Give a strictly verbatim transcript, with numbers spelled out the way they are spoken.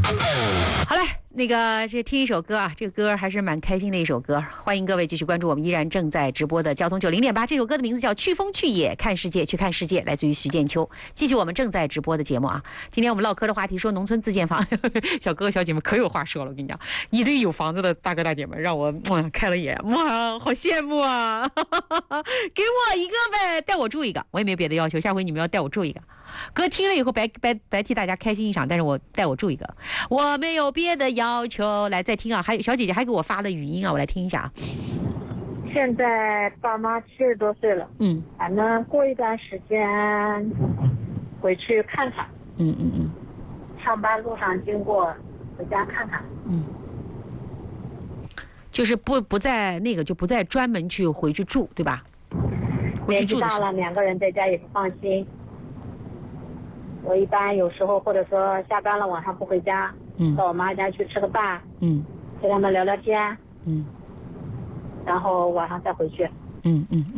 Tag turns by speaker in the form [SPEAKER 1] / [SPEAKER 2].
[SPEAKER 1] 好嘞，那个这听一首歌啊，这个歌还是蛮开心的一首歌。欢迎各位继续关注我们依然正在直播的交通九零点八。这首歌的名字叫《去风去野看世界》，去看世界，来自于徐建秋。继续我们正在直播的节目啊，今天我们唠嗑的话题说农村自建房，小哥哥小姐们可有话说了。我跟你讲，一堆有房子的大哥大姐们让我哇开了眼，哇，好羡慕啊！给我一个呗，带我住一个，我也没有别的要求，下回你们要带我住一个。歌听了以后白白白替大家开心一场，但是我带我住一个，我没有别的要求。来再听啊，还有小姐姐还给我发了语音啊，我来听一下啊。
[SPEAKER 2] 现在爸妈七十多岁了，
[SPEAKER 1] 嗯，
[SPEAKER 2] 反正过一段时间回去看看，
[SPEAKER 1] 嗯嗯嗯，
[SPEAKER 2] 上班路上经过回家看看，
[SPEAKER 1] 嗯，就是不不再那个就不再专门去回去住，对吧？回去
[SPEAKER 2] 年纪
[SPEAKER 1] 住的时候
[SPEAKER 2] 大了，两个人在家也不放心。我一般有时候或者说下班了晚上不回家，
[SPEAKER 1] 嗯
[SPEAKER 2] 到我妈家去吃个饭，
[SPEAKER 1] 嗯
[SPEAKER 2] 陪他们聊聊天，
[SPEAKER 1] 嗯
[SPEAKER 2] 然后晚上再回去。
[SPEAKER 1] 嗯嗯嗯。